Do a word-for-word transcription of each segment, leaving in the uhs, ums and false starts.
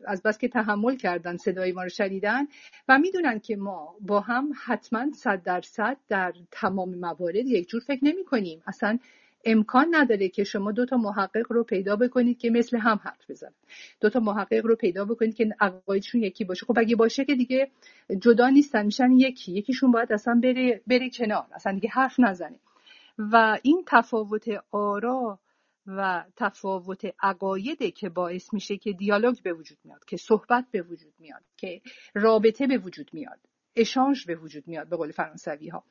از بس که تحمل کردن صدای ما رو شنیدن و میدونن که ما با هم حتما صد درصد در تمام موارد یک جور فکر نمی کنیم. اصلا امکان نداره که شما دو تا محقق رو پیدا بکنید که مثل هم حرف بزنن، دو تا محقق رو پیدا بکنید که عقایدشون یکی باشه. خب اگه باشه که دیگه جدا نیستن، میشن یکی، یکیشون باید اصلا بره بره کنار، اصلا دیگه حرف نزنه. و این تفاوت آرا و تفاوت عقایده که باعث میشه که دیالوگ به وجود میاد، که صحبت به وجود میاد، که رابطه به وجود میاد، اشانج به وجود میاد به قول فرانسوی ها.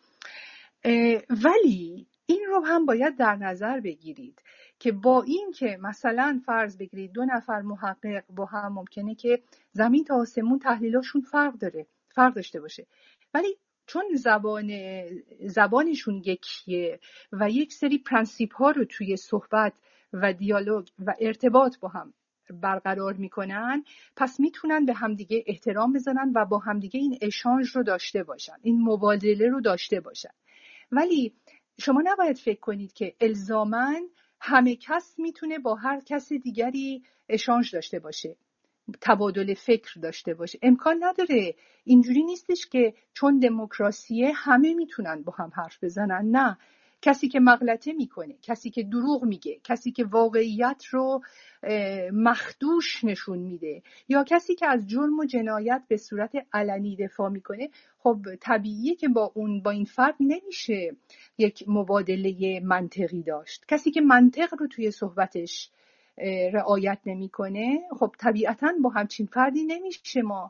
ولی این رو هم باید در نظر بگیرید که با این که مثلا فرض بگیرید دو نفر محقق با هم ممکنه که زمین تا آسمون تحلیلاشون فرق داره فرق داشته باشه، ولی چون زبان زبانشون یکیه و یک سری پرنسیپ ها رو توی صحبت و دیالوگ و ارتباط با هم برقرار میکنن، پس میتونن به همدیگه احترام بزنن و با همدیگه این اشانج رو داشته باشن، این مبادله رو داشته باشن. ولی شما نباید فکر کنید که الزاماً همه کس میتونه با هر کس دیگری اشانج داشته باشه، تبادل فکر داشته باشه. امکان نداره. اینجوری نیستش که چون دموکراسیه همه میتونن با هم حرف بزنن. نه، کسی که مغلطه میکنه، کسی که دروغ میگه، کسی که واقعیت رو مخدوش نشون میده، یا کسی که از جرم و جنایت به صورت علنی دفاع میکنه، خب طبیعیه که با اون با این فرد نمیشه یک مبادله منطقی داشت. کسی که منطق رو توی صحبتش رعایت نمیکنه، خب طبیعتاً با همچین فردی نمیشه ما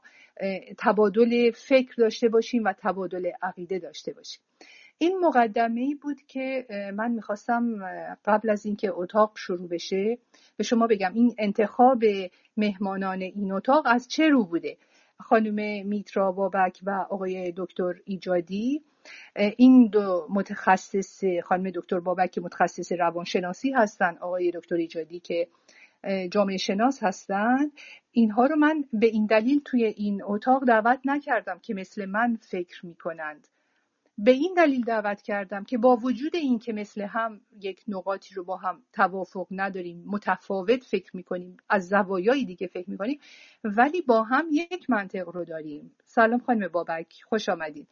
تبادل فکر داشته باشیم و تبادل عقیده داشته باشیم. این مقدمه‌ای بود که من میخواستم قبل از اینکه اتاق شروع بشه به شما بگم. این انتخاب مهمانان این اتاق از چه رو بوده؟ خانم میترا بابک و آقای دکتر ایجادی، این دو متخصص، خانم دکتر بابک که متخصص روانشناسی هستن، آقای دکتر ایجادی که جامعه شناس هستن، اینها رو من به این دلیل توی این اتاق دعوت نکردم که مثل من فکر میکنند. به این دلیل دعوت کردم که با وجود این که مثل هم یک نقاطی رو با هم توافق نداریم، متفاوت فکر میکنیم، از زوایای دیگه فکر میکنیم، ولی با هم یک منطق رو داریم. سلام خانم بابک، خوش آمدید.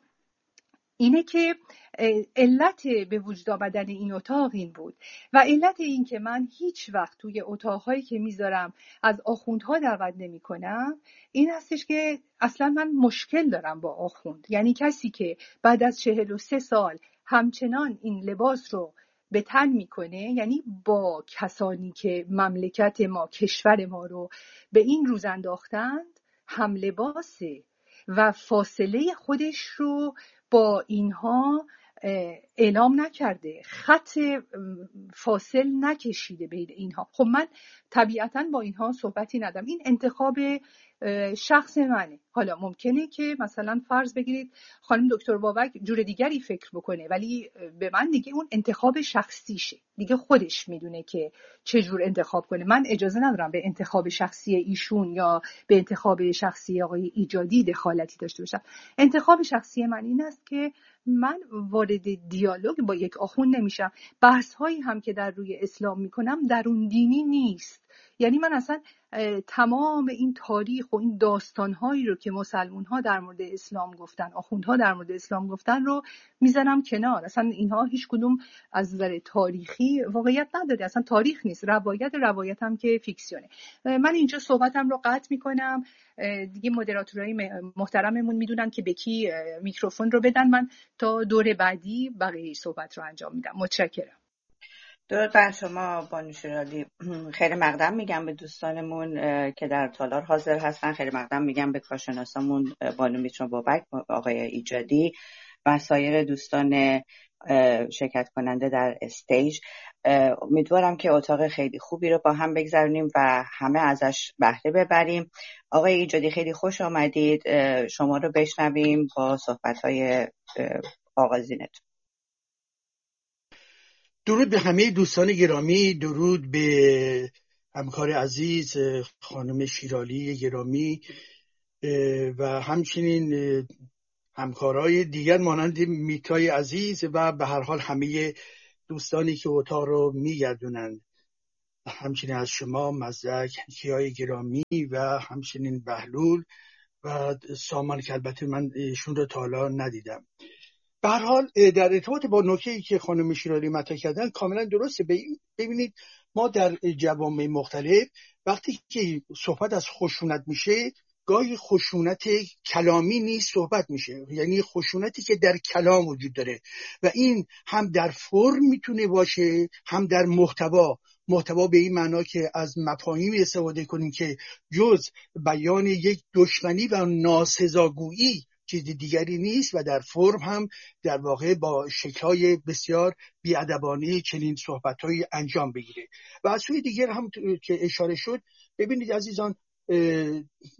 اینه که علت به وجود آمدن این اتاق این بود و علت این که من هیچ وقت توی اتاقهایی که میذارم از آخوندها دعوت نمی کنم این هستش که اصلا من مشکل دارم با آخوند. یعنی کسی که بعد از چهل و سه سال همچنان این لباس رو به تن میکنه، یعنی با کسانی که مملکت ما، کشور ما رو به این روز انداختند هم لباسه و فاصله خودش رو با اینها اعلام نکرده، خط فاصل نکشیده بین اینها. خب من طبیعتاً با اینها صحبتی ندارم، این انتخاب شخص منه. حالا ممکنه که مثلا فرض بگیرید خانم دکتر بابک جور دیگری فکر بکنه، ولی به من دیگه اون انتخاب شخصیشه، دیگه خودش میدونه که چه جور انتخاب کنه. من اجازه ندارم به انتخاب شخصی ایشون یا به انتخاب شخصی آقای ایجادی دخالتی داشته باشم. انتخاب شخصی من این است که من وارد دیالوگ با یک آخوند نمیشم. بحث هایی هم که در روی اسلام میکنم درون دینی نیست. یعنی من اصلا تمام این تاریخ و این داستانهایی رو که مسلمون ها در مورد اسلام گفتن، آخوندها در مورد اسلام گفتن رو میزنم کنار. اصلا اینها هیچ کدوم از نظر تاریخی واقعیت نداره، اصلا تاریخ نیست، روایت روایت هم که فیکسیونه. من اینجا صحبتم رو قطع میکنم. دیگه مدیراتورای محترممون میدونن که به کی میکروفون رو بدن. من تا دور بعدی بقیه صحبت رو انجام میدم. متشکرم. درود بر شما بانو شیرالی. خیلی مقدم میگم به دوستانمون که در تالار حاضر هستن. خیلی مقدم میگم به کارشناسامون بانو میترا بابک، آقای ایجادی و سایر دوستان شرکت کننده در استیج. امیدوارم که اتاق خیلی خوبی رو با هم بگذرونیم و همه ازش بهره ببریم. آقای ایجادی خیلی خوش آمدید. شما رو بشنویم با صحبت‌های آغازینتون. درود به همه دوستان گرامی، درود به همکار عزیز خانم شیرالی گرامی و همچنین همکارای دیگر مانند میترای عزیز و به هر حال همه دوستانی که اتاق رو میگردونند. همچنین از شما مزدک، کیای گرامی و همچنین بهلول و سامان که البته من ایشون رو تا حالا ندیدم. به هر حال در ارتباط با نکته‌ای که خانم شیرالی مطرح کردن کاملا درسته. ببینید ما در جوامع مختلف وقتی که صحبت از خشونت میشه، گاهی خشونت کلامی نیست صحبت میشه، یعنی خشونتی که در کلام وجود داره و این هم در فرم میتونه باشه هم در محتوا. محتوا به این معنا که از مفاهیمی استفاده کنیم که جز بیان یک دشمنی و ناسزاگویی چیز دیگری نیست و در فرم هم در واقع با شکل‌های بسیار بی‌ادبانه چنین صحبت‌هایی انجام بگیره. و از سوی دیگر هم که اشاره شد، ببینید عزیزان، اه اه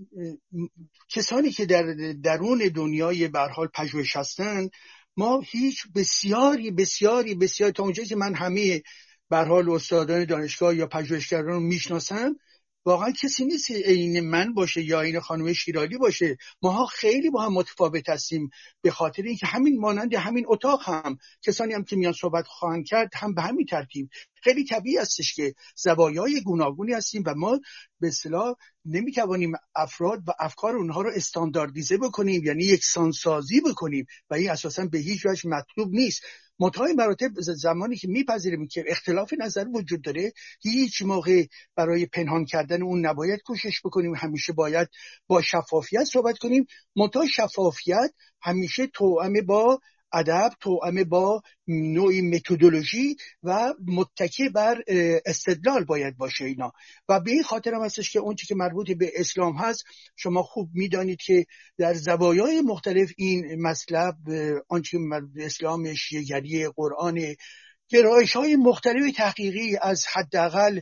کسانی که در درون دنیای به هر حال پژوهش هستن، ما هیچ بسیاری بسیاری بسیاری تا اونجایی که من همه به هر حال استادان دانشگاه یا پژوهشگران رو میشناسم، واقعا کسی نیست عین من باشه یا عین خانم شیرالی باشه. ماها خیلی با هم متفاوت هستیم، به خاطر اینکه همین مانند همین اتاق هم کسانی هم که میان صحبت خواهند کرد هم به همین ترتیب. خیلی طبیعی هستش که زوایای گوناگونی هستیم و ما به اصطلاح نمیتوانیم افراد و افکار اونها رو استانداردیزه بکنیم، یعنی یکسانسازی بکنیم و این اساسا به هیچ وجه مطلوب نیست. منتهای مراتب زمانی که میپذیریم که اختلاف نظر وجود داره، هیچ موقع برای پنهان کردن اون نباید کوشش بکنیم، همیشه باید با شفافیت صحبت کنیم. منتهای شفافیت همیشه توأم با ادب، توأم با نوعی متدولوژی و متکی بر استدلال باید باشه اینا. و به این خاطر هم هستش که اون چیزی که مربوط به اسلام هست، شما خوب میدانید که در زوایای مختلف این مطلب، آنچه مربوط به اسلام، شیعه‌گری، قرآن، گرایش‌های مختلف تحقیقی از حداقل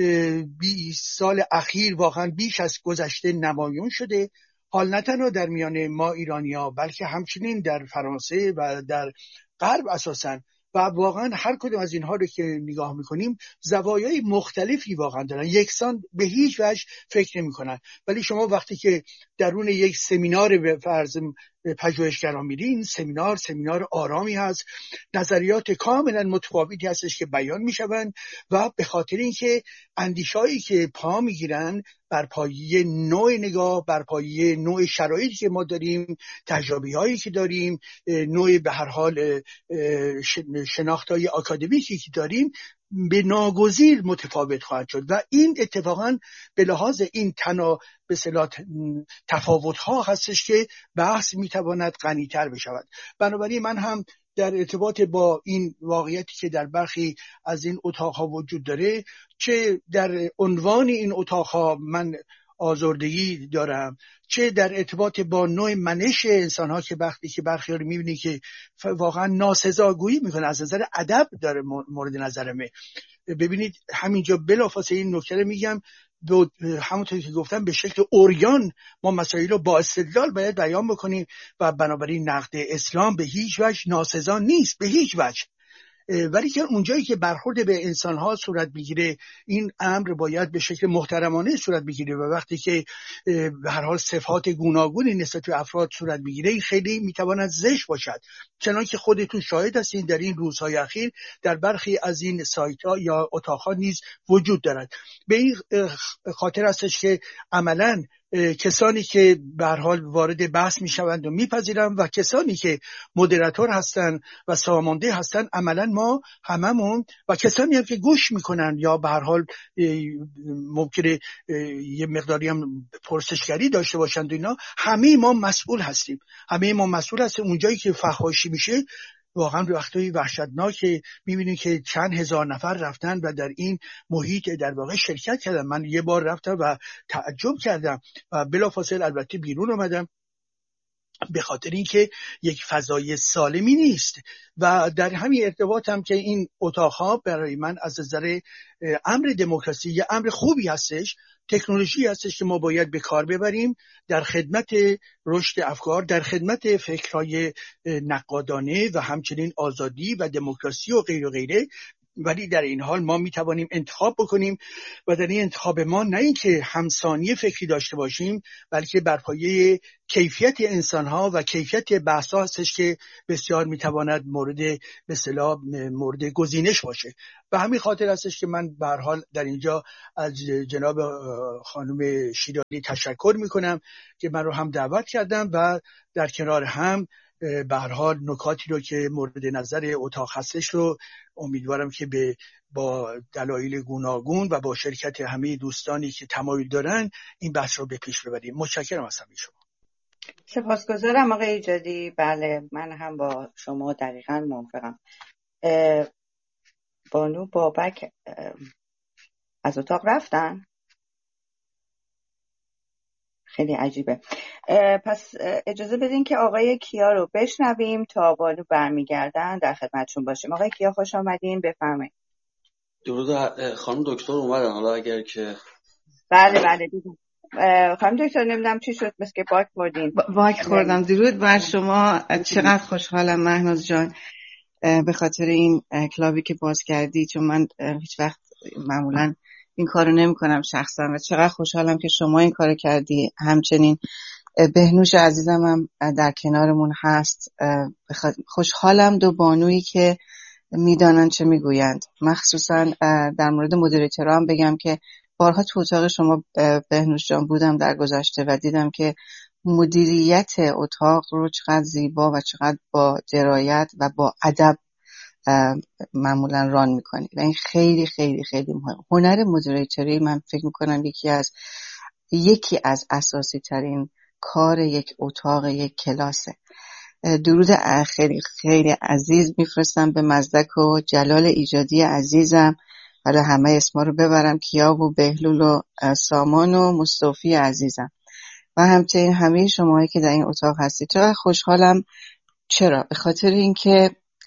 بیست سال اخیر واقعا بیش از گذشته نمایان شده. حال نه تنها در میان ما ایرانی‌ها بلکه همچنین در فرانسه و در غرب اساساً، و واقعا هر کدوم از اینها رو که نگاه میکنیم زوایای مختلفی واقعا دارن، یکسان به هیچ وجه فکر نمیکنن. ولی شما وقتی که درون یک سمینار به فرض پژوهشگران میرین، سمینار سمینار آرامی هست، نظریات کاملا متفاوتی هستش که بیان میشوند و به خاطر اینکه اندیشه‌ای که پا میگیرن بر پایه نوع نگاه، بر پایه نوع شرایطی که ما داریم، تجربی‌هایی که داریم، نوع به هر حال شناخت‌های آکادمیکی که داریم، به ناگزیر متفاوت خواهد شد و این اتفاقا به لحاظ این تنا به اصطلاح تفاوت‌ها هستش که بحث میتواند غنی‌تر بشود. بنابراین من هم در ارتباط با این واقعیتی که در برخی از این اتاق‌ها وجود داره، چه در عنوان این اتاق‌ها من آزردگی دارم، چه در ارتباط با نوع منش انسان‌ها که وقتی که برخی رو می‌بینی که واقعا ناسزاگویی میکنه از نظر ادب داره مورد نظرمه. ببینید همینجا بلافاصله این نکته رو میگم، همونطور که گفتم به شکل اوریان ما مسائل رو با استدلال باید بیان بکنیم و بنابراین نقد اسلام به هیچ وجه ناسزا نیست، به هیچ وجه. ولی که اونجایی که برخورد به انسان‌ها صورت بگیره، این امر باید به شکل محترمانه صورت بگیره و وقتی که به هر حال صفات گوناگونی نسبت به افراد صورت بگیره، این خیلی میتواند زشت باشد. چنانکه که خودتون شاهد هستین در این روزهای اخیر در برخی از این سایت‌ها یا اتاق‌ها نیز وجود دارد. به این خاطر هستش که عملاً کسانی که به هر حال وارد بحث میشوند و میپذیرند و کسانی که مدیراتور هستند و سامانده هستند، عملا ما هممون و کسانی هم که گوش میکنن یا به هر حال ممکنه یه مقداری هم پرسشگری داشته باشند و اینا، همه ما مسئول هستیم. همه ما مسئول هستیم. اونجایی که فحاشی میشه واقعا وقتایی وحشتناک میبینیم که چند هزار نفر رفتن و در این محیط در واقع شرکت کردن. من یه بار رفتم و تعجب کردم و بلافاصله البته بیرون اومدم، به خاطر اینکه یک فضای سالمی نیست. و در همین ارتباط هم که این اتاقها برای من از نظر امر دموکراسی یه امر خوبی هستش، تکنولوژی هستش که ما باید به کار ببریم در خدمت رشد افکار، در خدمت فکرهای نقادانه و همچنین آزادی و دموکراسی و غیر و غیره. ولی در این حال ما میتوانیم انتخاب بکنیم و در این انتخاب ما نه اینکه همسانی فکری داشته باشیم، بلکه بر پایه کیفیت انسان‌ها و کیفیت بحث‌ها هستش که بسیار میتواند مورد به اصطلاح مورد گزینش باشه. و همین خاطر هستش که من به هر حال در اینجا از جناب خانم شیرازی تشکر میکنم که من رو هم دعوت کردم و در کنار هم به هر حال نکاتی رو که مورد نظر اتاق هستش رو امیدوارم که به با دلایل گوناگون و با شرکت همه دوستانی که تمایل دارن این بحث رو به پیش ببریم. متشکرم از همه شما. سپاسگزارم آقای ایجادی. بله من هم با شما دقیقاً موافقم. بانو بابک از اتاق رفتن؟ خیلی عجیبه. پس اجازه بدین که آقای کیا رو بشنویم تا بانو برمیگردن در خدمتشون باشیم. آقای کیا خوش آمدین، بفرمایید. درود خانم دکتر اومدن، حالا اگر که بله بله دیدم. خانم دکتر نمیدونم چی شد، مثل که باک خوردین. باک خوردم. درود بر شما. چقدر خوشحالم مهناز جان به خاطر این کلابی که باز کردی، چون من هیچ وقت معمولا این کارو نمی کنم شخصا و چقدر خوشحالم که شما این کارو کردی. همچنین بهنوش عزیزم هم در کنارمون هست. خوشحالم دو بانویی که میدانن چه میگویند. مخصوصا در مورد مدیریتورها هم بگم که بارها تو اتاق شما بهنوش جان بودم در گذشته و دیدم که مدیریت اتاق رو چقدر زیبا و چقدر با درایت و با ادب معمولا ران میکنی و این خیلی خیلی خیلی مهم. هنر مدیریتوری من فکر میکنم یکی از یکی از اساسی ترین کار یک اتاق یک کلاسه. درود خیلی خیلی عزیز میفرستم به مزدک و جلال ایجادی عزیزم، حالا همه اسما رو ببرم، کیا و بهلول و سامان و مصطفی عزیزم و همچنین همه شماهایی که در این اتاق هستید. چرا خوشحالم؟ چرا؟ به خاطر اینکه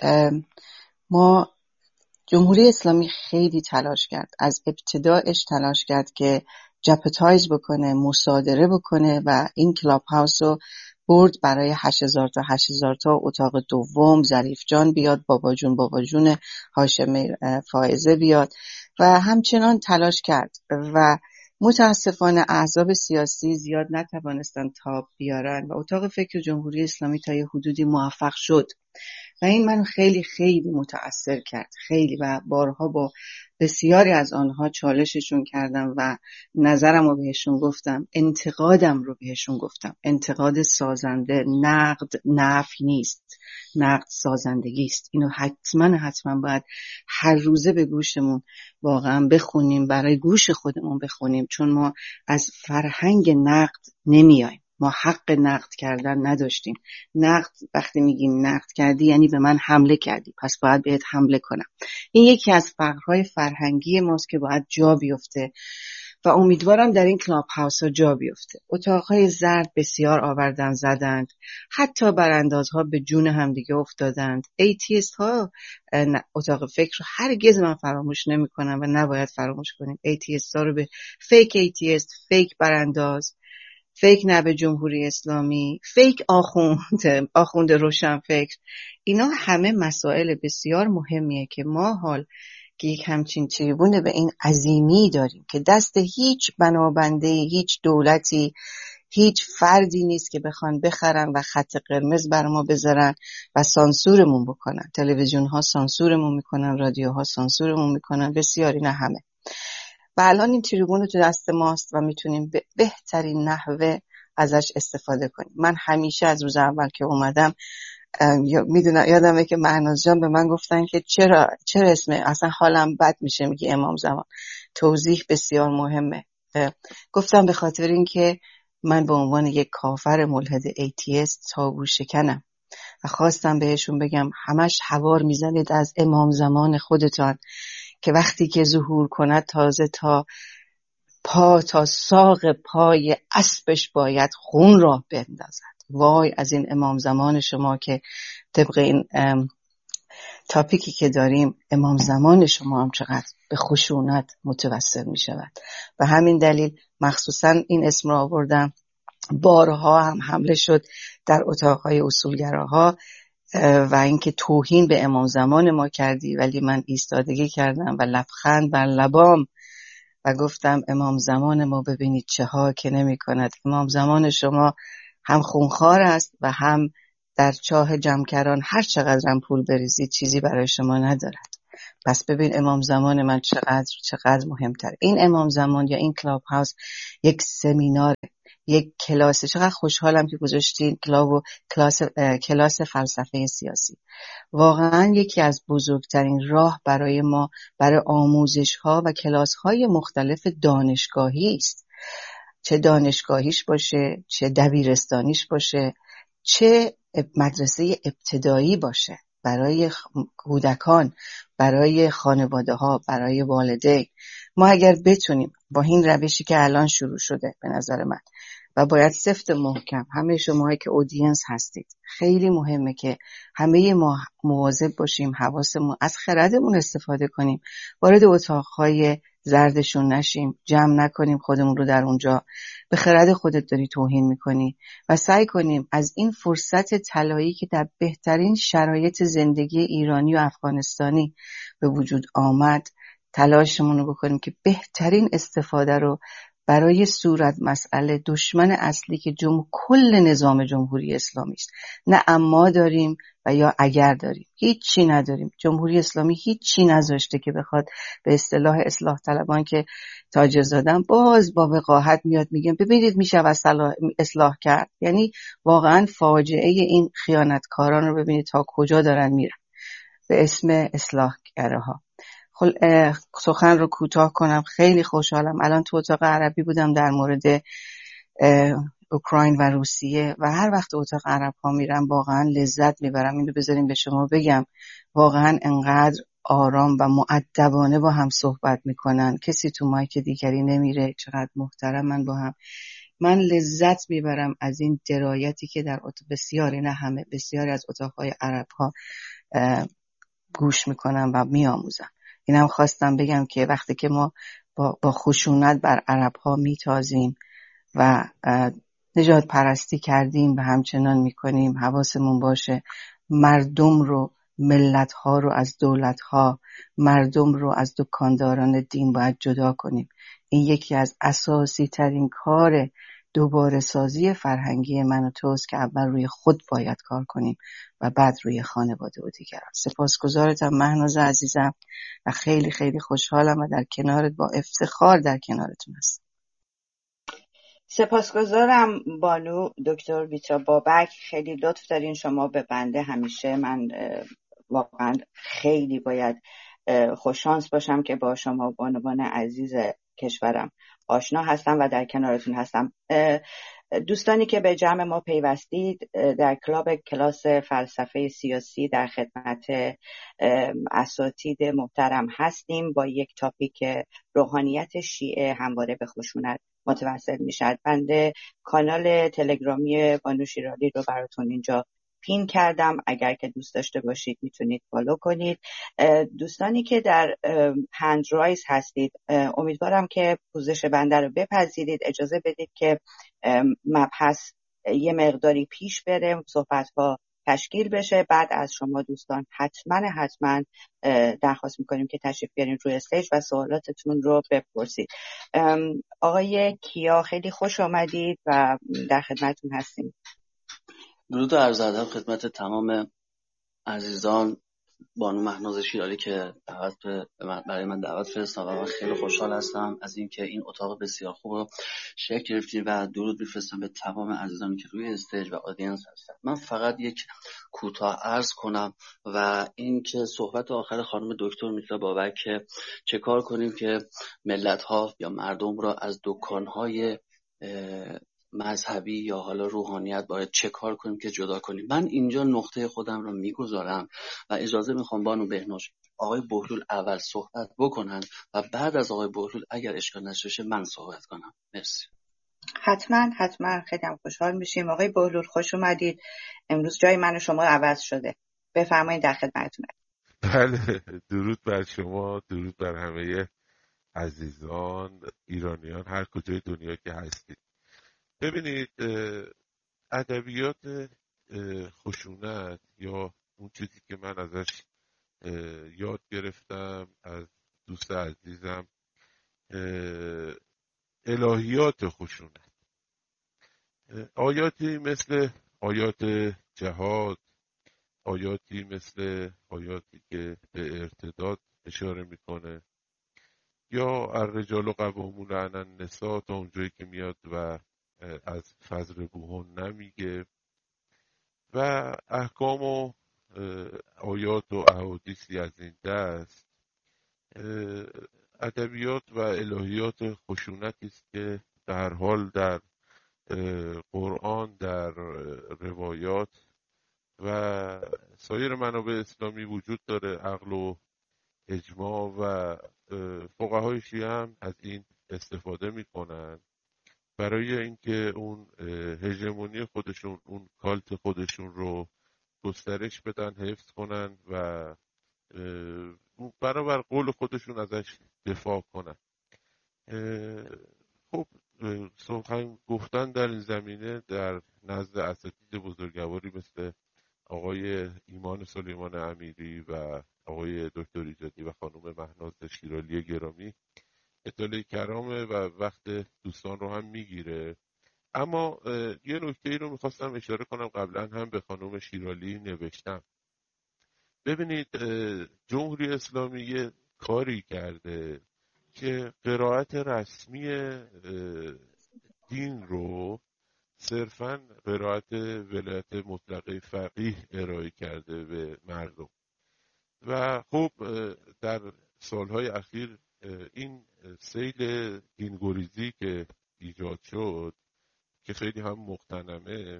ما جمهوری اسلامی خیلی تلاش کرد، از ابتدایش تلاش کرد که جپتایز بکنه، مصادره بکنه و این کلاب هاوس رو برد برای هشت هزار تا هشت هزار تا اتاق دوم، ظریف جان بیاد، بابا جون بابا جون هاشمی فائزه بیاد و همچنان تلاش کرد و متاسفانه احزاب سیاسی زیاد نتوانستن تاب بیارن و اتاق فکر جمهوری اسلامی تا یه حدودی موفق شد و این من خیلی خیلی متأثر کرد، خیلی، و بارها با بسیاری از آنها چالششون کردم و نظرم رو بهشون گفتم، انتقادم رو بهشون گفتم. انتقاد سازنده، نقد نفی نیست، نقد سازندگی است. اینو حتما حتما باید هر روزه به گوشمون واقعا بخونیم، برای گوش خودمون بخونیم، چون ما از فرهنگ نقد نمیایم. ما حق نقد کردن نداشتیم. نقد وقتی میگیم نقد کردی یعنی به من حمله کردی، پس باید بهت حمله کنم. این یکی از فقرهای فرهنگی ماست که باید جا بیفته و امیدوارم در این کلاب هاوس ها جا بیفته. اتاقهای زرد بسیار آوردن زدند، حتی براندازها به جون همدیگه افتادند. ایتیست ها اتاق فکر رو هرگز من فراموش نمی کنم و نباید فراموش کنیم. ایتیست ها رو به فیک ایتیست، فیک برانداز، فیک نب جمهوری اسلامی، فیک آخوند، آخوند روشن فکر، اینا همه مسائل بسیار مهمیه که ما حال که یک همچین تریبون به این عظیمی داریم که دست هیچ بنابنده، هیچ دولتی، هیچ فردی نیست که بخوان بخرن و خط قرمز بر ما بذارن و سانسورمون بکنن. تلویزیون ها سانسورمون میکنن، رادیو ها سانسورمون میکنن، بسیاری، نه همه. و الان این تریبون رو تو دست ماست و میتونیم به بهترین نحوه ازش استفاده کنیم. من همیشه از روز اول که اومدم میدونم، یادمه که مهناز جان به من گفتن که چرا چرا اسم اصلا حالم بد میشه میگه امام زمان. توضیح بسیار مهمه. گفتم به خاطر اینکه من به عنوان یک کافر ملحد ایتیست تابو شکنم و خواستم بهشون بگم همش حوار میزنید از امام زمان خودتان که وقتی که ظهور کند تازه تا پا تا ساق پای اسبش باید خون راه بندازد. وای از این امام زمان شما که طبق این تاپیکی که داریم امام زمان شما هم چقدر به خشونت متوسل می شود. و همین دلیل مخصوصا این اسم را آوردم. بارها هم حمله شد در اتاقهای اصولگراها. و اینکه توهین به امام زمان ما کردی، ولی من ایستادگی کردم و لبخند بر لبام و گفتم امام زمان ما ببینید چه ها که نمی کند. امام زمان شما هم خونخوار است و هم در چاه جمکران هر چقدر هم پول بریزید چیزی برای شما ندارد. پس ببین امام زمان من چقدر چقدر مهمتر. این امام زمان یا این کلاب هاوس یک سمینار، یک کلاس. چقدر خوشحالم که گذاشتین کلاب و کلاس کلاس فلسفه سیاسی. واقعا یکی از بزرگترین راه برای ما برای آموزش ها و کلاس های مختلف دانشگاهی است. چه دانشگاهیش باشه، چه دبیرستانیش باشه، چه مدرسه ابتدایی باشه، برای کودکان، برای خانواده ها، برای والدین. ما اگر بتونیم با این روشی که الان شروع شده به نظر من و باید سفت محکم، همه شماهایی که اودینس هستید خیلی مهمه که همه ما مواظب باشیم، حواسمون از خردمون استفاده کنیم، وارد اتاقهای زردشون نشیم، جمع نکنیم خودمون رو در اونجا. به خرد خودت داری توهین میکنی و سعی کنیم از این فرصت طلایی که در بهترین شرایط زندگی ایرانی و افغانستانی به وجود آمد تلاشمون رو بکنیم که بهترین استفاده رو برای صورت مسئله دشمن اصلی که جم... کل نظام جمهوری اسلامی است. نه اما داریم و یا اگر داریم، هیچی نداریم. جمهوری اسلامی هیچی نذاشته که بخواد به اصطلاح اصلاح طلبان که تاج زادن باز با وقاحت میاد میگن ببینید میشه اصلاح کرد. یعنی واقعا فاجعه این خیانتکاران رو ببینید تا کجا دارن میرن به اسم اصلاحگره ها. سخن رو کوتاه کنم، خیلی خوشحالم. الان تو اتاق عربی بودم در مورد اوکراین و روسیه و هر وقت اتاق عرب ها میرم واقعا لذت میبرم. اینو بذاریم به شما بگم، واقعا انقدر آرام و مؤدبانه با هم صحبت میکنن، کسی تو مایک دیگری نمیره، چقدر محترمن با هم. من لذت میبرم از این درایتی که در اتاق بسیاری، نه همه، بسیاری از اتاقهای عرب ها گوش میکنم و میآموزم. اینم خواستم بگم که وقتی که ما با, با خشونت بر عرب ها میتازیم و نجات پرستی کردیم و همچنان میکنیم، حواسمون باشه مردم رو، ملت ها رو از دولت ها، مردم رو از دکانداران دین باید جدا کنیم. این یکی از اساسی ترین کار دوباره سازی فرهنگی من و توست که اول روی خود باید کار کنیم و بعد روی خانواده و دیگران. سپاسگزارتم مهناز عزیزم و خیلی خیلی خوشحالم و در کنارت با افتخار در کنارتون هستم. سپاسگزارم بانو دکتر ویترا بابک، خیلی لطف دارین شما به بنده. همیشه من واقعا خیلی باید خوششانس باشم که با شما بانوان عزیز کشورم آشنا هستم و در کنارتون هستم. دوستانی که به جمع ما پیوستید، در کلاب کلاس فلسفه سیاسی در خدمت اساتید محترم هستیم با یک تاپیک روحانیت شیعه همواره به خشونت متوسل میشد. بنده کانال تلگرامی بانو شیرالی رو براتون اینجا پین کردم، اگر که دوست داشته باشید میتونید فالو کنید. دوستانی که در هند رایز هستید، امیدوارم که پوزش بنده رو بپذیرید، اجازه بدید که مبحث یه مقداری پیش بره، صحبت ها تشکیل بشه. بعد از شما دوستان حتما حتما درخواست میکنیم که تشریف بیارین روی استیج و سوالاتتون رو بپرسید. آقای کیا خیلی خوش آمدید و در خدمتتون هستیم. درود و عرض ادب خدمت تمام عزیزان. بانو مهناز شیرالی که دعوت برای من دعوت فرستادن و خیلی خوشحال هستم از اینکه این اتاق بسیار خوب رو شکل گرفتیم و درود میفرستم به تمام عزیزانی که روی استیج و آدینس هستن. من فقط یک کوتاه عرض کنم و اینکه صحبت آخر خانم دکتر ویترا بابک که چه کار کنیم که ملت ها یا مردم را از دکان های مذهبی یا حالا روحانیت باید چه کار کنیم که جدا کنیم. من اینجا نقطه خودم رو میگذارم و اجازه میخوام بانو بهنوش آقای بهلول اول صحبت بکنن و بعد از آقای بهلول اگر اشکال نشه من صحبت کنم. مرسی. حتما حتما خیلی خوشحال میشیم. آقای بهلول خوش اومدید. امروز جای من و شما عوض شده. بفرمایید در خدمتتونم. بله، درود بر شما، درود بر همه عزیزان ایرانیان هر کجای دنیا که هستید. ببینید، ادبیات خشونت یا اون چیزی که من ازش یاد گرفتم از دوست عزیزم، الهیات خشونت، آیاتی مثل آیات جهاد، آیاتی مثل آیاتی که به ارتداد اشاره میکنه، یا الرجال قوامون علی النساء تا اونجایی که میاد و از فضربوهن نمیگه، و احکام و آیات و احادیثی از این دست، ادبیات و الهیات خشونتی است که در حال در قرآن، در روایات و سایر منابع اسلامی وجود داره. عقل و اجماع و فقهای شیعه هم از این استفاده میکنن برای اینکه اون هژمونی خودشون، اون کالت خودشون رو گسترش بدن، حفظ کنن و برابر قول خودشون ازش دفاع کنن. خب سخن گفتن در این زمینه در نزد اساتید بزرگواری مثل آقای ایمان سلیمان امیری و آقای دکتر ایجادی و خانم مهناز شیرالی گرامی اطلاع کرامه و وقت دوستان رو هم میگیره. اما یه نکته ای رو میخواستم اشاره کنم، قبلا هم به خانم شیرالی نوشتم. ببینید جمهوری اسلامی یه کاری کرده که قرائت رسمی دین رو صرفاً قرائت ولایت مطلقه فقیه ارائه کرده به مردم و خب در سالهای اخیر این سیل دینگریزی که ایجاد شد که خیلی هم مقتنمه،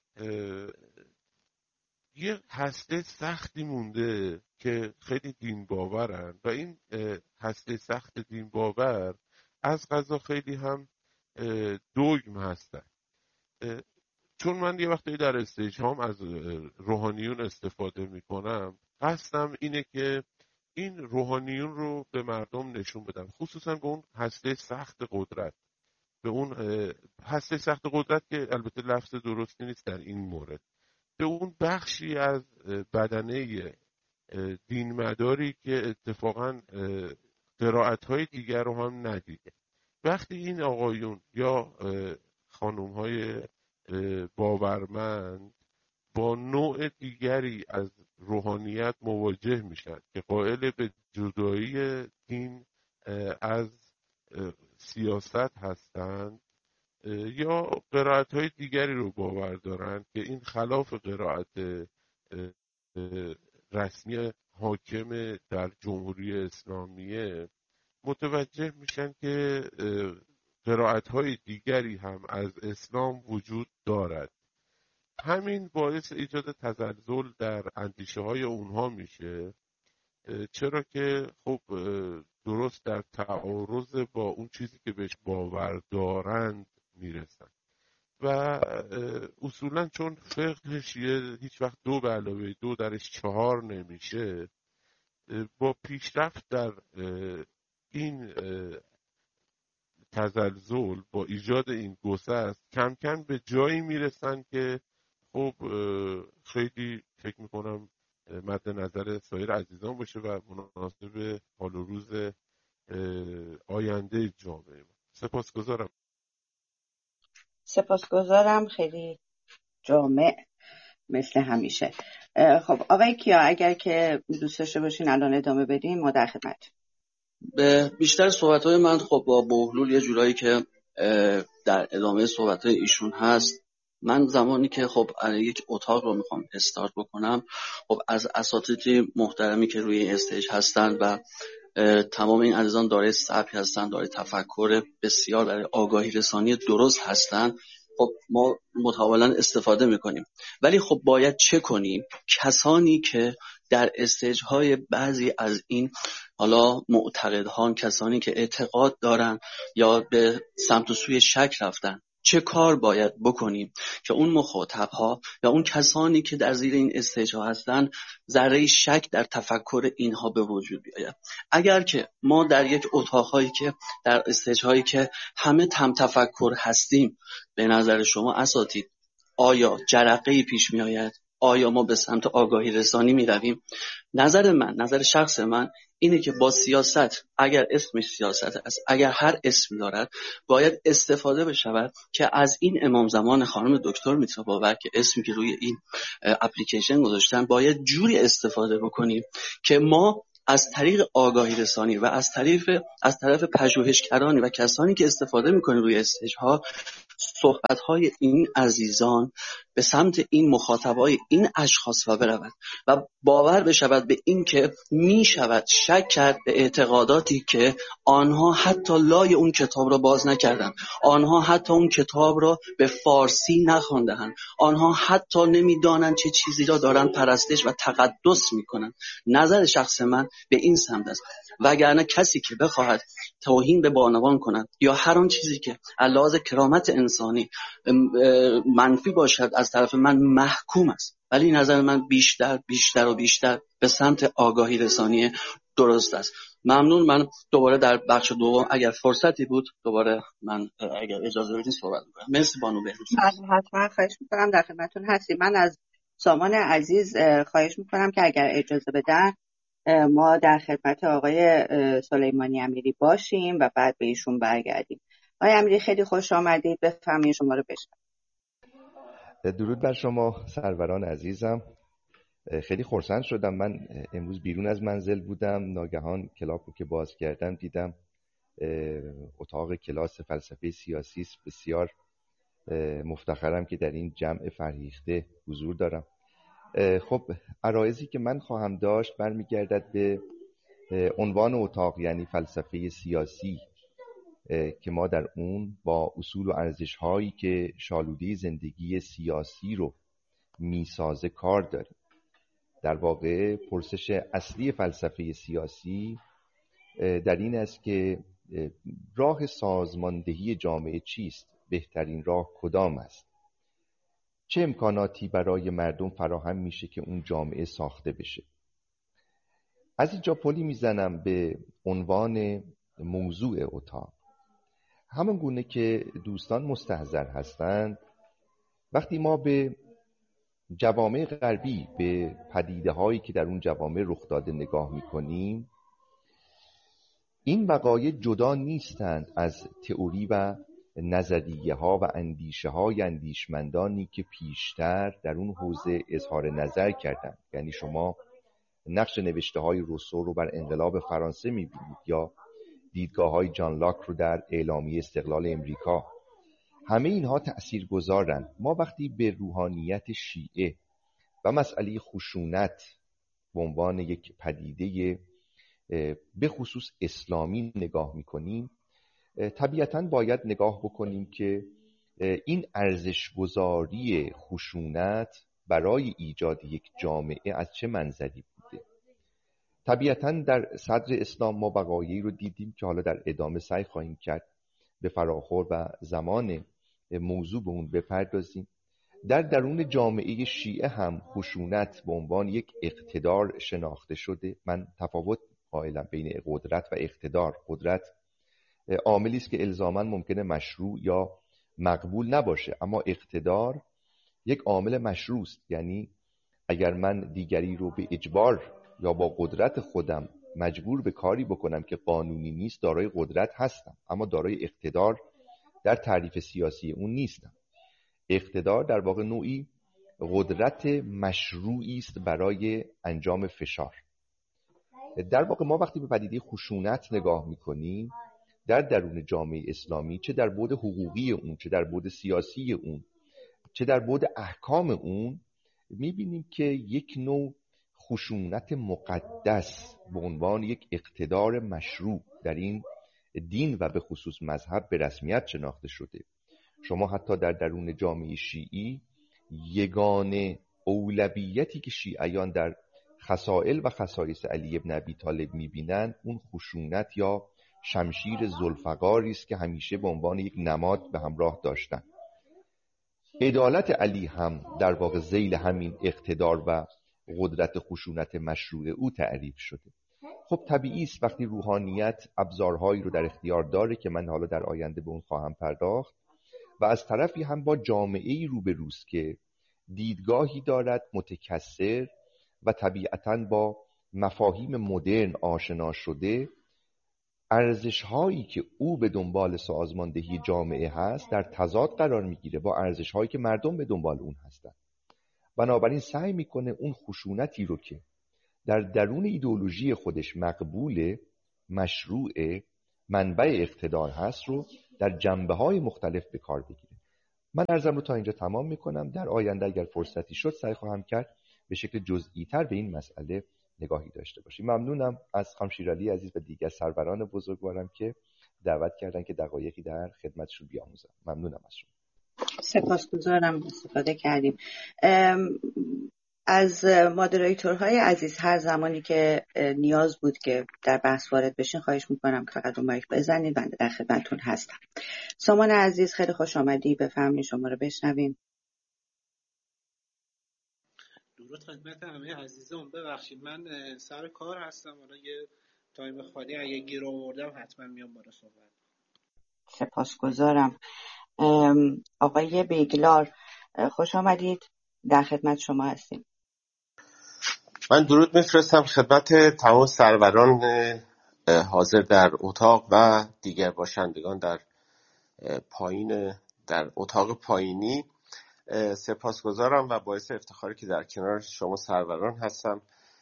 یه هسته سختی مونده که خیلی دین باورن و این هسته سخت دین باور از قضا خیلی هم دوگم هستن. چون من یه وقتی در استیج هم از روحانیون استفاده میکنم، قصدم اینه که این روحانیون رو به مردم نشون بدم، خصوصا به اون هسته سخت قدرت، به اون هسته سخت قدرت که البته لفظ درستی نیست در این مورد، به اون بخشی از بدنه دین مداری که اتفاقا قرائت‌های دیگر رو هم ندیده. وقتی این آقایون یا خانوم‌های باورمند با نوع دیگری از روحانیت مواجه میشن که قائل به جدایی دین از سیاست هستند یا قرائت‌های دیگری رو باور دارن که این خلاف قرائت رسمی حاکم در جمهوری اسلامیه، متوجه میشن که قرائت‌های دیگری هم از اسلام وجود دارد. همین باعث ایجاد تزلزل در اندیشه های اونها میشه، چرا که خب درست در تعارض با اون چیزی که بهش باور دارند میرسن و اصولا چون فقه شیعه هیچ وقت دو به علاوه دو درش چهار نمیشه، با پیشرفت در این تزلزل، با ایجاد این گسست، کم کم به جایی میرسن که خب خیلی فکر میکنم مد نظر سایر عزیزان باشه و مناسب حال و روز آینده جامعه ما. سپاسگزارم. سپاسگزارم، خیلی جامع مثل همیشه. خب آقای کیا، اگر که دوست داشته باشین الان ادامه بدیم ما در خدمت. به بیشتر صحبت‌های من خب با بهلول یه جورایی که در ادامه صحبت‌های ایشون هست، من زمانی که خب یک اتاق رو میخوام استارت بکنم، خب از اساتید محترمی که روی استیج هستن و تمام این عزیزان دارای سبک هستن، دارای تفکر بسیار برای آگاهی رسانی درست هستن، خب ما متوالا استفاده میکنیم. ولی خب باید چه کنیم؟ کسانی که در استیج های بعضی از این حالا معتقدان، کسانی که اعتقاد دارن یا به سمت و سوی شک رفتن، چه کار باید بکنیم که اون مخاطب ها یا اون کسانی که در زیر این استیج ها هستن ذره شک در تفکر اینها به وجود بیاید؟ اگر که ما در یک اتاق هایی که در استیج هایی که همه تم تفکر هستیم، به نظر شما اساتید آیا جرقه‌ای پیش می آید؟ آیا ما به سمت آگاهی رسانی می رویم؟ نظر من، نظر شخص من اینه که با سیاست، اگر اسمش سیاست است، اگر هر اسم دارد، باید استفاده بشود که از این امام زمان خانم دکتر میترا باور که اسمی که روی این اپلیکیشن گذاشتن، باید جوری استفاده بکنیم که ما از طریق آگاهی رسانی و از طریق از طرف پژوهشگرانی و کسانی که استفاده میکنیم روی استیج‌ها، صحبت‌های این عزیزان به سمت این مخاطبای این اشخاص و برود و باور بشود به این که می شود شک کرد به اعتقاداتی که آنها حتی لای اون کتاب را باز نکردند، آنها حتی اون کتاب را به فارسی نخواندند، آنها حتی نمیدانند چه چیزی را دارند پرستش و تقدس میکنند. نظر شخص من به این سمت است. وگرنه کسی که بخواهد توهین به بانوان کند یا هر آن چیزی که علاوه کرامت انسانی منفی باشد از طرف من محکوم است. ولی نظر من بیشتر بیشتر و بیشتر به سمت آگاهی رسانی درست است. ممنون. من دوباره در بخش دوم اگر فرصتی بود دوباره من اگر اجازه بدید صحبت می‌کنم. مرسی بانو بهروز. من حتما خواهش می‌کنم، در خدمتتون هستیم. من از سامان عزیز خواهش می‌کنم که اگر اجازه بدن ما در خدمت آقای سلیمانی امیری باشیم و بعد به ایشون برگردیم. آقای امیری خیلی خوش آمدید، بفرمایید شما رو بشنویم. درود بر شما سروران عزیزم. خیلی خرسند شدم. من امروز بیرون از منزل بودم، ناگهان کلاپ رو که باز کردم دیدم اتاق کلاس فلسفه سیاسی است. بسیار مفتخرم که در این جمع فرهیخته حضور دارم. خب عرایضی که من خواهم داشت برمیگردد به عنوان اتاق، یعنی فلسفه سیاسی، که ما در اون با اصول و ارزش‌هایی که شالوده زندگی سیاسی رو میسازه کار داریم. در واقع پرسش اصلی فلسفه سیاسی در این است که راه سازماندهی جامعه چیست؟ بهترین راه کدام است؟ چه امکاناتی برای مردم فراهم میشه که اون جامعه ساخته بشه؟ از اینجا پلی میزنم به عنوان موضوع اتاق. همون گونه که دوستان مستحضر هستند، وقتی ما به جوامع غربی، به پدیده هایی که در اون جوامع رخ داده نگاه میکنیم، این وقایع جدا نیستند از تئوری و نظریه ها و اندیشه های اندیشمندانی که پیشتر در اون حوزه اظهار نظر کردند. یعنی شما نقش نوشته های روسو رو بر انقلاب فرانسه میبینید یا دیدگاه های جان لاک رو در اعلامیه استقلال امریکا. همه اینها تأثیر گذارند. ما وقتی به روحانیت شیعه و مسئله خشونت به عنوان یک پدیده به خصوص اسلامی نگاه میکنیم، طبیعتاً باید نگاه بکنیم که این ارزش‌گذاری خشونت برای ایجاد یک جامعه از چه منظری بوده. طبیعتاً در صدر اسلام ما وقایعی رو دیدیم که حالا در ادامه سعی خواهیم کرد به فراخور و زمان موضوع به اون بپردازیم. در درون جامعه شیعه هم خشونت به عنوان یک اقتدار شناخته شده. من تفاوت قائلم بین قدرت و اقتدار. قدرت عاملی است که الزاماً ممکنه مشروع یا مقبول نباشه، اما اقتدار یک عامل مشروع است. یعنی اگر من دیگری رو به اجبار یا با قدرت خودم مجبور به کاری بکنم که قانونی نیست، دارای قدرت هستم، اما دارای اقتدار در تعریف سیاسی اون نیستم. اقتدار در واقع نوعی قدرت مشروعی است برای انجام فشار. در واقع ما وقتی به پدیده خشونت نگاه میکنیم در درون جامعه اسلامی، چه در بعد حقوقی اون، چه در بعد سیاسی اون، چه در بعد احکام اون، میبینیم که یک نوع خشونت مقدس به عنوان یک اقتدار مشروع در این دین و به خصوص مذهب به رسمیت شناخته شده. شما حتی در درون جامعه شیعی یگانه اولویتی که شیعیان در خصائل و خصایص علی ابن ابی طالب میبینند اون خشونت یا شمشیر ذوالفقاری است که همیشه به عنوان یک نماد به همراه داشتن. عدالت علی هم در واقع ذیل همین اقتدار و قدرت خشونت مشروع او تعریف شده. خب طبیعی است وقتی روحانیت ابزارهایی رو در اختیار داره که من حالا در آینده به اون خواهم پرداخت، و از طرفی هم با جامعه‌ای روبروست که دیدگاهی دارد متکثر و طبیعتاً با مفاهیم مدرن آشنا شده. ارزش‌هایی که او به دنبال سازماندهی جامعه هست در تضاد قرار میگیره با ارزش‌هایی که مردم به دنبال اون هستن. بنابراین سعی میکنه اون خشونتی رو که در درون ایدئولوژی خودش مقبول، مشروع، منبع اقتدار هست رو در جنبه‌های مختلف به کار بگیره. من عرضم رو تا اینجا تمام میکنم. در آینده اگر فرصتی شد سعی خواهم کرد به شکل جزئی تر به این مسئله نگاهی داشته باشیم. ممنونم از خانم شیرالی عزیز و دیگر سروران بزرگوارم که دعوت کردن که دقایقی در خدمتشون بیاموزم. ممنونم از شما. سپاسگزارم استفاده کردیم. از مادریتورهای عزیز هر زمانی که نیاز بود که در بحث وارد بشین خواهش میکنم که فقط رو مایک بزنید. بنده در خدمتتون هستم. سامان عزیز خیلی خوش آمدی، بفرمایید شما رو بشنویم. درود خدمت همه عزیزان. ببخشید من سر کار هستم، حالا یه تایم خالی اگه گیر آوردم حتما میام بالا صحبت. سپاسگزارم. آقای بیگلار خوش آمدید، در خدمت شما هستیم. من درود میفرستم خدمت تمام سروران حاضر در اتاق و دیگر باشندگان در پایین در اتاق پایینی. سپاسگزارم و باعث افتخاری که در کنار شما سروران هستم.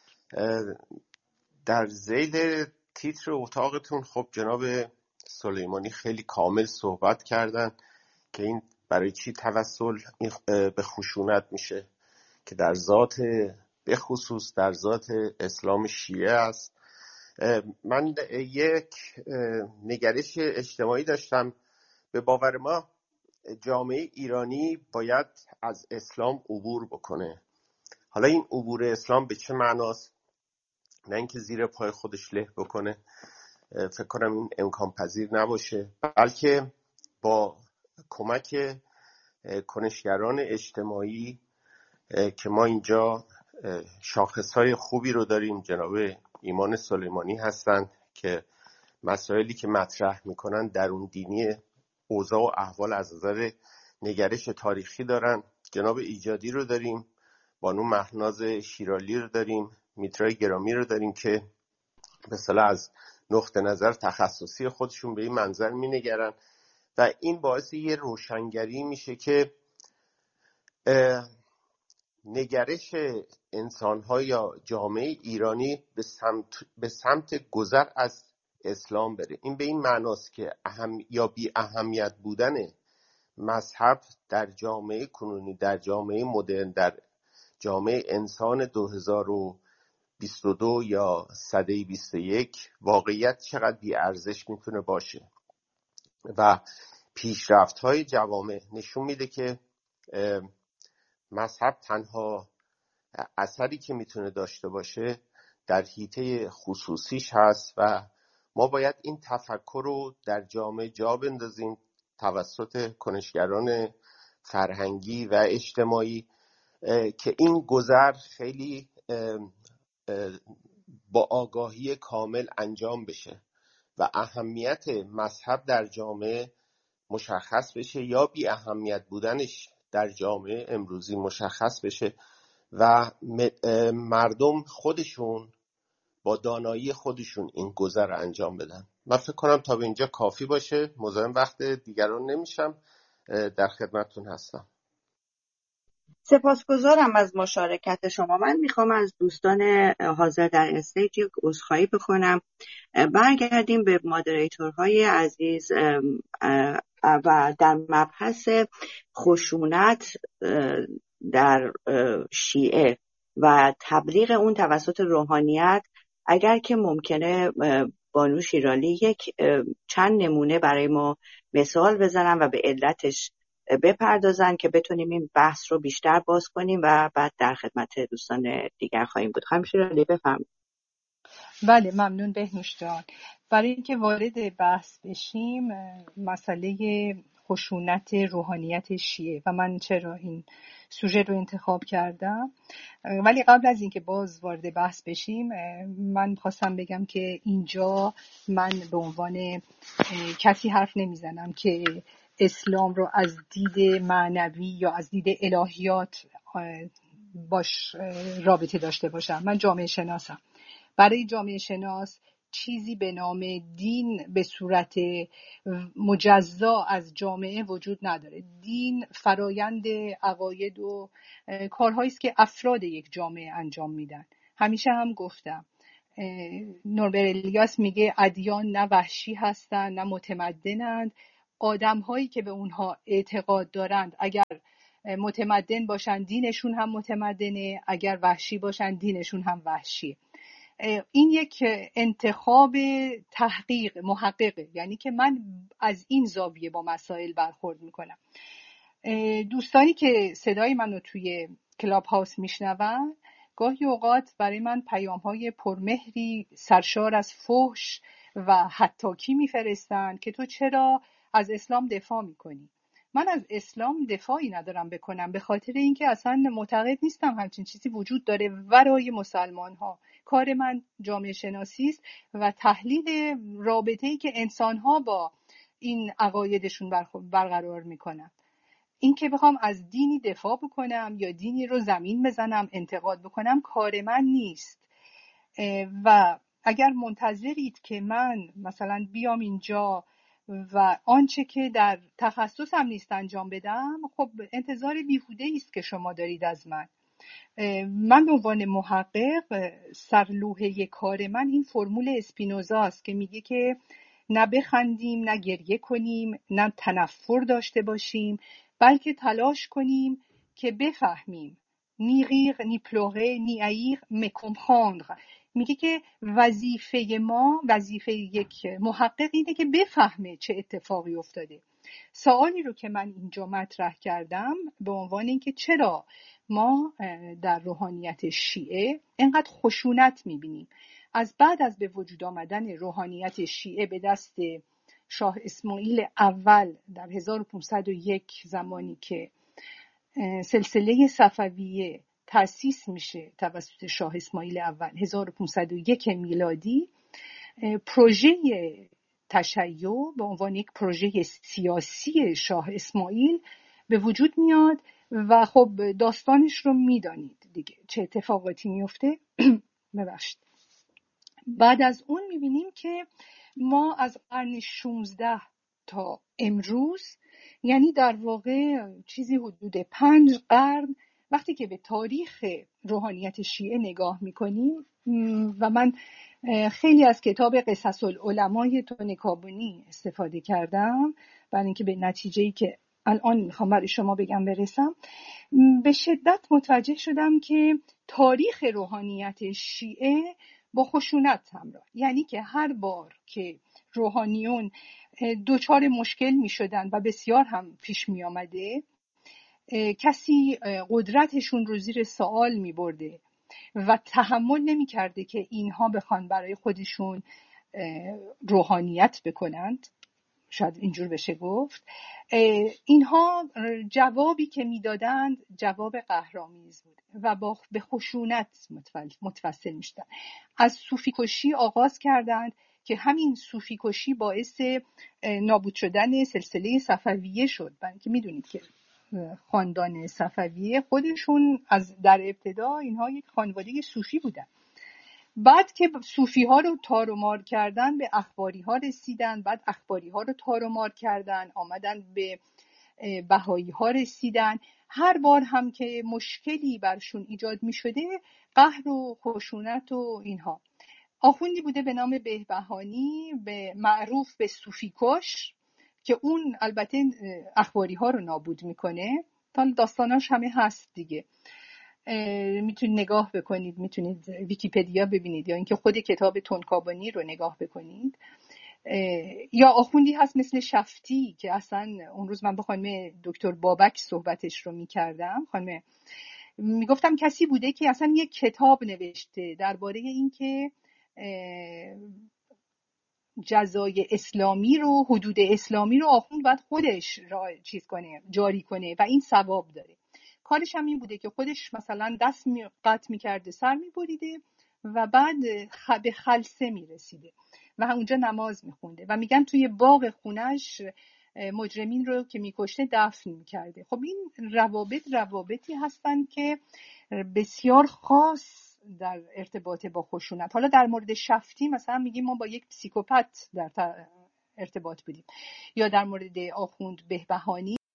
در ذیل تیتر اتاقتون خب جناب سلیمانی خیلی کامل صحبت کردن که این برای چی توسل به خشونت میشه که در ذات به خصوص در ذات اسلام شیعه است. من یک نگرش اجتماعی داشتم. به باور ما جامعه ایرانی باید از اسلام عبور بکنه. حالا این عبور اسلام به چه معناست؟ نه اینکه زیر پای خودش له بکنه، فکر کنم این امکان پذیر نباشه، بلکه با کمک کنشگران اجتماعی که ما اینجا شاخصهای خوبی رو داریم. جناب ایمان سلیمانی هستند که مسائلی که مطرح میکنن درون دینی اوضاع و احوال از نظر نگرش تاریخی دارن. جناب ایجادی رو داریم، بانو مهناز شیرالی رو داریم، میترای گرامی رو داریم که به اصطلاح از نقطه نظر تخصصی خودشون به این منظر مینگرن و این باعث یه روشنگری میشه که نگرش انسان‌ها یا جامعه ایرانی به سمت به سمت گذر از اسلام بره. این به این معناست که اهم یا بی اهمیت بودن مذهب در جامعه کنونی، در جامعه مدرن، در جامعه انسان دو هزار و بیست و دو یا سده بیست و یک واقعیت چقدر بی ارزش میتونه باشه و پیشرفت‌های جوامع نشون میده که مذهب تنها اثری که میتونه داشته باشه در حیطه خصوصیش هست و ما باید این تفکر رو در جامعه جا بندازیم توسط کنشگران فرهنگی و اجتماعی که این گذر خیلی با آگاهی کامل انجام بشه و اهمیت مذهب در جامعه مشخص بشه یا بی اهمیت بودنش در جامعه امروزی مشخص بشه و مردم خودشون با دانایی خودشون این گذر رو انجام بدن. من فکر کنم تا به اینجا کافی باشه، مزاحم وقت دیگران نمیشم، در خدمتتون هستم. سپاسگزارم از مشارکت شما. من میخوام از دوستان حاضر در استیج یک عذرخواهی بکنم. برگردیم به مادریتورهای عزیز و در مبحث خشونت در شیعه و تبلیغ اون توسط روحانیت. اگر که ممکنه بانو شیرالی یک چند نمونه برای ما مثال بزنن و به علتش بپردازن که بتونیم این بحث رو بیشتر باز کنیم و بعد در خدمت دوستان دیگر خواهیم بود. خانم شیرالی بفرمایید. بله ممنون بهنوش جان. برای اینکه وارد بحث بشیم، مسئله خشونت روحانیت شیعه و من چرا این سوژه رو انتخاب کردم، ولی قبل از اینکه باز وارد بحث بشیم من خواستم بگم که اینجا من به عنوان کسی حرف نمیزنم که اسلام رو از دید معنوی یا از دید الهیات باش رابطه داشته باشم. من جامعه شناسم. برای جامعه شناس چیزی به نام دین به صورت مجزا از جامعه وجود نداره. دین فرایند عقاید و کارهایی است که افراد یک جامعه انجام میدن. همیشه هم گفتم نوربر الیاس میگه ادیان نه وحشی هستن نه متمدنند. آدم هایی که به اونها اعتقاد دارند اگر متمدن باشن دینشون هم متمدنه، اگر وحشی باشن دینشون هم وحشی. این یک انتخاب تحقیق محققه، یعنی که من از این زاویه با مسائل برخورد میکنم. دوستانی که صدای منو توی کلاب هاوس میشنون گاهی اوقات برای من پیام های پرمهری سرشار از فحش و حتاکی میفرستن که تو چرا از اسلام دفاع میکنی. من از اسلام دفاعی ندارم بکنم، به خاطر اینکه اصلا معتقد نیستم همچین چیزی وجود داره ورای مسلمان ها. کار من جامعه شناسی است و تحلیل رابطه‌ای که انسان ها با این عقایدشون برقرار میکنن. این که بخوام از دینی دفاع بکنم یا دینی رو زمین بزنم انتقاد بکنم کار من نیست. و اگر منتظرید که من مثلا بیام اینجا و آنچه که در تخصصم نیست انجام بدم، خب انتظار بیهوده است که شما دارید از من. من به عنوان محقق سرلوحه کار من این فرمول اسپینوزا است که میگه که نه بخندیم نه گریه کنیم نه تنفر داشته باشیم، بلکه تلاش کنیم که بفهمیم. نی غیر نی پلوره نی ایر می کمپراندر. میگه که وظیفه ما، وظیفه یک محقق اینه که بفهمه چه اتفاقی افتاده. سوالی رو که من اینجا مطرح کردم به عنوان اینکه چرا ما در روحانیت شیعه اینقدر خشونت میبینیم. از بعد از به وجود آمدن روحانیت شیعه به دست شاه اسماعیل اول در هزار و پانصد و یک، زمانی که سلسله صفویه تأسیس میشه توسط شاه اسماعیل اول هزار و پانصد و یک میلادی، پروژه تشیع به عنوان یک پروژه سیاسی شاه اسماعیل به وجود میاد و خب داستانش رو میدانید دیگه چه اتفاقاتی میفته. ببخشید. بعد از اون میبینیم که ما از قرن شانزده تا امروز، یعنی در واقع چیزی حدود پنج قرن، وقتی که به تاریخ روحانیت شیعه نگاه میکنیم و من خیلی از کتاب قصص العلمای تونکابونی استفاده کردم برای اینکه به نتیجه‌ای که الان میخوام برای شما بگم برسم، به شدت متوجه شدم که تاریخ روحانیت شیعه با خشونت همراه، یعنی که هر بار که روحانیون دوچار مشکل می شدن و بسیار هم پیش می آمده، کسی قدرتشون رو زیر سوال می برده و تحمل نمی کرده که اینها بخوان برای خودشون روحانیت بکنند، شاید اینجور بشه گفت. اینها جوابی که میدادند جواب قهرآمیز بود و با به خشونت متوسل میشدن. از صوفی کشی آغاز کردند که همین صوفی کشی باعث نابود شدن سلسله صفویه شد. برای اینکه میدونید که خاندان صفویه خودشون از در ابتدا اینها یک خانواده صوفی بودن. بعد که صوفی ها رو تار و مار کردن به اخباری ها رسیدن، بعد اخباری ها رو تار و مار کردن آمدن به بهایی ها رسیدن. هر بار هم که مشکلی برشون ایجاد می شده قهر و خشونت و اینها. آخوندی بوده به نام بهبهانی، به معروف به صوفی کش، که اون البته اخباری ها رو نابود میکنه. تا داستاناش همه هست دیگه، میتونید نگاه بکنید، میتونید ویکی‌پدیا ببینید یا اینکه خود کتاب تونکابونی رو نگاه بکنید. یا آخوندی هست مثل شفتی که اصلا اون روز من با خانم دکتر بابک صحبتش رو میکردم، خانم میگفتم کسی بوده که اصلا یک کتاب نوشته درباره اینکه جزای اسلامی رو، حدود اسلامی رو آخوند باید خودش را چیز کنه، جاری کنه و این ثواب داره. کارش هم این بوده که خودش مثلا دست می قطع می‌کرده، سر می‌بریده و بعد به خلسه می‌رسیده و اونجا نماز می‌خونده و میگن توی باغ خونش مجرمین رو که میکشته دفن میکرده. خب این روابط روابطی هستن که بسیار خاص در ارتباط با خشونت. حالا در مورد شفتی مثلا میگیم ما با یک پسیکوپت در ارتباط بودیم، یا در مورد آخوند بهبهانی